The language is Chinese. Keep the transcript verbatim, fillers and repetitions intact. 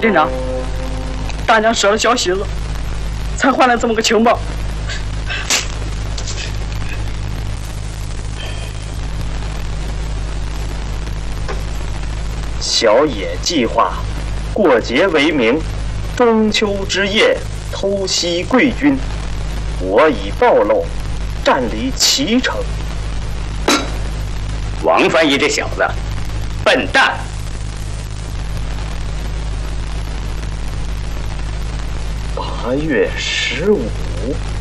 店长，大娘生了小喜子，才换来这么个情报。 小野计划过节为名，中秋之夜偷袭贵军，我已暴露，占离齐城。 王翻译这小子，笨蛋！ 八月十五。